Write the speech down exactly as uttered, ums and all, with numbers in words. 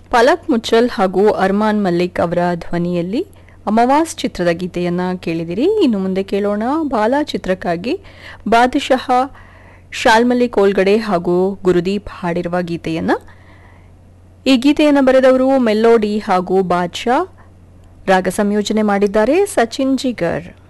ಫಲಕ್ ಮುಚ್ಚಲ್ ಹಾಗೂ ಅರ್ಮಾನ್ ಮಲ್ಲಿಕ್ ಅವರ ಧ್ವನಿಯಲ್ಲಿ ಅಮವಾಸ್ ಚಿತ್ರದ ಗೀತೆಯನ್ನ ಕೇಳಿದಿರಿ. ಇನ್ನು ಮುಂದೆ ಕೇಳೋಣ ಬಾಲಾ ಚಿತ್ರಕ್ಕಾಗಿ ಬಾದಶಾಹ, ಶಾಲ್ಮಲಿ ಕೋಲ್ಗಡೆ ಹಾಗೂ ಗುರುದೀಪ್ ಹಾಡಿರುವ ಗೀತೆಯನ್ನ. ಈ ಗೀತೆಯನ್ನು ಬರೆದವರು ಮೆಲೋಡಿ ಹಾಗೂ ಬಾದ್ಶಾ, ರಾಗ ಸಂಯೋಜನೆ ಮಾಡಿದ್ದಾರೆ ಸಚಿನ್ ಜಿಗರ್.